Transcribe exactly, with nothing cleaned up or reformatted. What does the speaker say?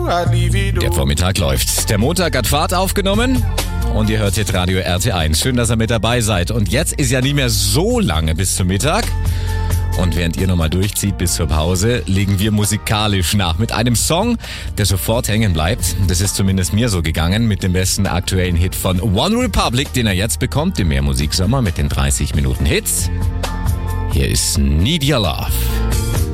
Der Vormittag läuft. Der Montag hat Fahrt aufgenommen und ihr hört hier Radio R T eins. Schön, dass ihr mit dabei seid. Und jetzt ist ja nicht mehr so lange bis zum Mittag. Und während ihr nochmal durchzieht bis zur Pause, legen wir musikalisch nach mit einem Song, der sofort hängen bleibt. Das ist zumindest mir so gegangen mit dem besten aktuellen Hit von One Republic, den er jetzt bekommt, im Mehrmusiksommer mit den dreißig Minuten Hits. Hier ist Need Your Love.